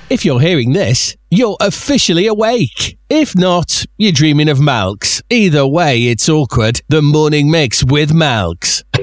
If you're hearing this, you're officially awake. If not, you're dreaming of Malks. Either way, it's awkward. The Morning Mix with Malks.